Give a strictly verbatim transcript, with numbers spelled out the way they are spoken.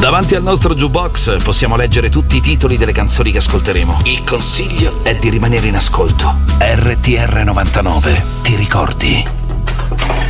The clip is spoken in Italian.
Davanti al nostro jukebox possiamo leggere tutti i titoli delle canzoni che ascolteremo. Il consiglio è di rimanere in ascolto. R T R novantanove, ti ricordi?